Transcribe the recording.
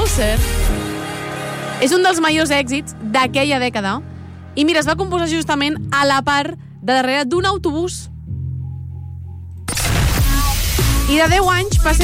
Closer. És un dels majors èxits d'aquella dècada. I mira, es va composar justament a la part de darrere d'un autobús. I de 10 anys passem